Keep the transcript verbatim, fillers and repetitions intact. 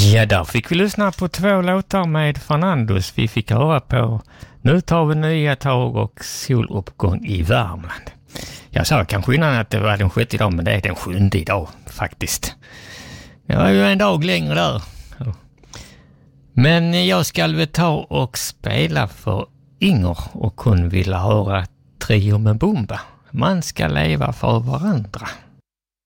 Ja, där fick vi lyssna på två låtar med Fernandos. Vi fick höra på Nu tar vi nya tag och soluppgång i Värmland. Jag sa kanske innan att det var den sjätte idag, men det är den sjunde idag faktiskt. Det var ju en dag längre där. Men jag ska väl ta och spela för Inger och hon vill höra Trio med Bomba. Man ska leva för varandra.